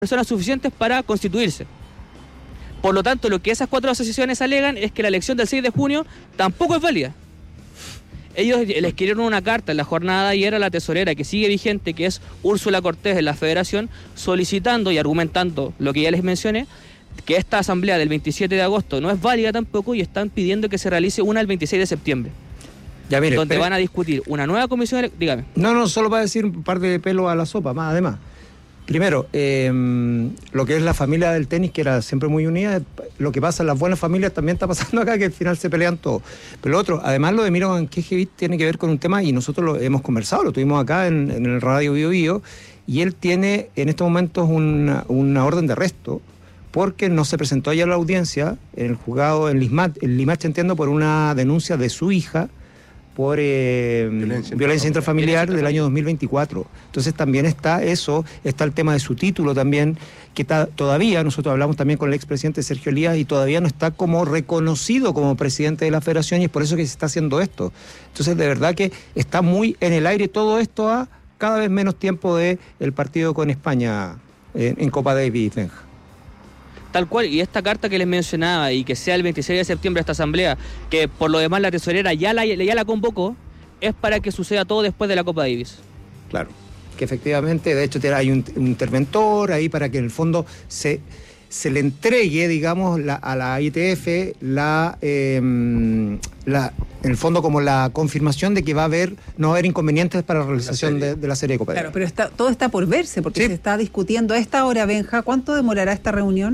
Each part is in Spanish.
personas suficientes para constituirse. Por lo tanto, lo que esas 4 asociaciones alegan es que la elección del 6 de junio tampoco es válida. Ellos les escribieron una carta en la jornada de ayer a la tesorera que sigue vigente, que es Úrsula Cortés de la Federación, solicitando y argumentando lo que ya les mencioné, que esta asamblea del 27 de agosto no es válida tampoco y están pidiendo que se realice una el 26 de septiembre. Ya, mire, donde van a discutir una nueva comisión. Dígame. No, solo para decir un par de pelos a la sopa, más además. Primero, lo que es la familia del tenis, que era siempre muy unida, lo que pasa en las buenas familias también está pasando acá, que al final se pelean todos. Pero lo otro, además lo de Mirovan Kejevich tiene que ver con un tema, y nosotros lo hemos conversado, lo tuvimos acá en el Radio Bio Bio, y él tiene en estos momentos una orden de arresto, porque no se presentó ayer a la audiencia en el juzgado en Limache, entiendo, por una denuncia de su hija, por violencia intrafamiliar del año 2024. Entonces también está eso, está el tema de su título también, que todavía, nosotros hablamos también con el expresidente Sergio Elías, y todavía no está como reconocido como presidente de la federación, y es por eso que se está haciendo esto. Entonces de verdad que está muy en el aire todo esto a cada vez menos tiempo del partido con España en Copa Davis, Benja. Tal cual, y esta carta que les mencionaba, y que sea el 26 de septiembre esta asamblea, que por lo demás la tesorera ya la convocó, es para que suceda todo después de la Copa Davis. Claro, que efectivamente, de hecho hay un interventor ahí para que en el fondo se le entregue, digamos, a la ITF en el fondo como la confirmación de que no va a haber inconvenientes para la realización de la serie de Copa Davis. Claro, pero todo está por verse, porque se está discutiendo a esta hora, Benja. ¿Cuánto demorará esta reunión?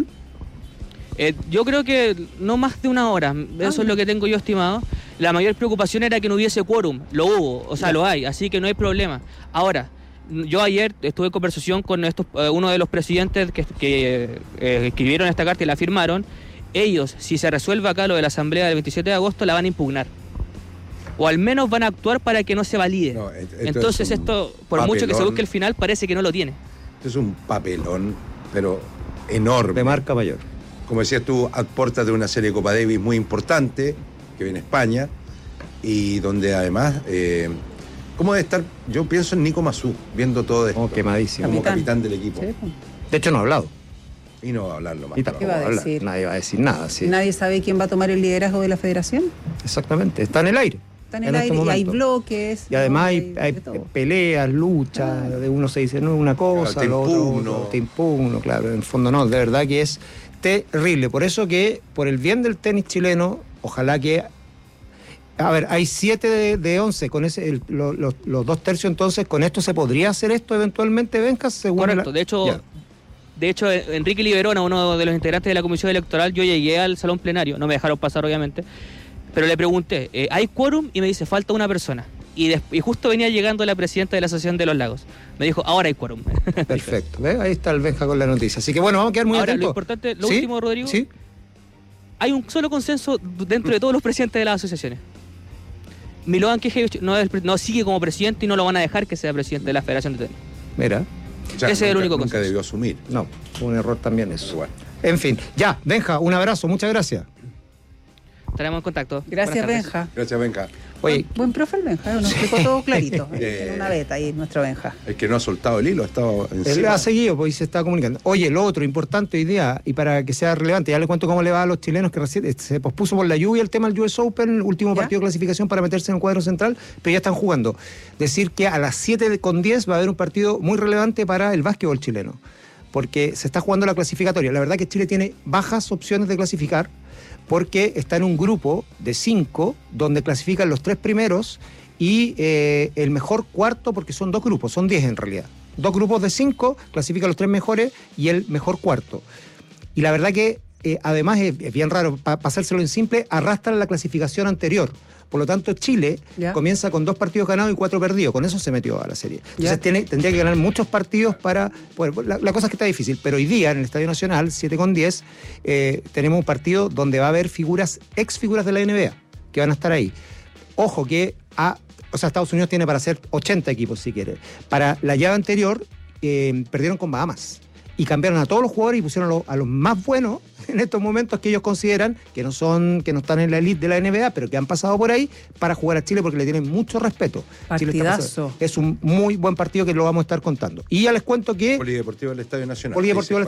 Yo creo que no más de una hora, eso es lo que tengo yo estimado. La mayor preocupación era que no hubiese quórum, lo hubo, o sea, lo hay, así que no hay problema. Ahora, yo ayer estuve en conversación con uno de los presidentes que escribieron esta carta y la firmaron. Ellos, si se resuelve acá lo de la asamblea del 27 de agosto, la van a impugnar. O al menos van a actuar para que no se valide. No, entonces esto, por papelón, mucho que se busque el final, parece que no lo tiene. Esto es un papelón, pero enorme. De marca mayor. Como decías tú, aportas de una serie de Copa Davis muy importante, que viene España, y donde además, ¿cómo debe estar? Yo pienso en Nico Massú, viendo todo esto. Quemadísimo. Como capitán del equipo. Sí. De hecho no ha hablado. Y no va a hablarlo más. ¿Qué va a decir? Nadie va a decir nada. Sí. ¿Nadie sabe quién va a tomar el liderazgo de la federación? Exactamente, está en el aire. Está en el aire y hay bloques. Y además hay peleas, luchas, de uno se dice no una cosa, claro, te impugno, claro, en el fondo no, de verdad que es terrible. Por eso que, por el bien del tenis chileno, ojalá que... A ver, hay 7 de 11, con los 2/3, entonces, ¿con esto se podría hacer esto eventualmente, Benja? Correcto, de hecho, Enrique Liberona, uno de los integrantes de la comisión electoral, yo llegué al salón plenario, no me dejaron pasar obviamente, pero le pregunté, ¿hay quórum? Y me dice, falta una persona. Y justo venía llegando la presidenta de la Asociación de los Lagos. Me dijo, ahora hay quórum. Perfecto, ¿ves? Ahí está el Benja con la noticia. Así que bueno, vamos a quedar muy atentos. Lo importante, último, Rodrigo, hay un solo consenso dentro de todos los presidentes de las asociaciones. Mirovan Kejevich no sigue como presidente y no lo van a dejar que sea presidente de la Federación de Tenis. Mira. Ese es el único consenso. Nunca debió asumir. No, fue un error también eso. Bueno. En fin, ya, Benja, un abrazo, muchas gracias. Estaremos en contacto. Gracias, Benja. Gracias, Benja. Oye, buen profe el Benja, nos explicó todo clarito. Tiene una beta ahí, nuestro Benja. Es que no ha soltado el hilo, ha estado encima. Él ha seguido, pues, y se está comunicando. Oye, lo otro, importante hoy día, y para que sea relevante, ya le cuento cómo le va a los chilenos, que recién se pospuso por la lluvia el tema del US Open, último partido de clasificación para meterse en el cuadro central, pero ya están jugando. Decir que a las 7:10 va a haber un partido muy relevante para el básquetbol chileno, porque se está jugando la clasificatoria. La verdad que Chile tiene bajas opciones de clasificar, porque está en un grupo de 5, donde clasifican los 3 primeros y el mejor cuarto, porque son 2 grupos, son 10 en realidad. 2 grupos de 5, clasifican los 3 mejores y el mejor cuarto. Y la verdad que, además, es bien raro, pasárselo en simple, arrastran la clasificación anterior. Por lo tanto, Chile comienza con 2 partidos ganados y 4 perdidos. Con eso se metió a la serie. Entonces tendría que ganar muchos partidos para... Bueno, la cosa es que está difícil, pero hoy día en el Estadio Nacional, 7:10, tenemos un partido donde va a haber ex figuras de la NBA que van a estar ahí. Ojo que Estados Unidos tiene para hacer 80 equipos si quiere. Para la llave anterior, perdieron con Bahamas. y cambiaron a todos los jugadores y pusieron a los más buenos en estos momentos que ellos consideran que no están en la elite de la NBA, pero que han pasado por ahí para jugar a Chile porque le tienen mucho respeto. Partidazo. Es un muy buen partido que lo vamos a estar contando. Y ya les cuento que... Polideportivo del Estadio Nacional. Polideportivo del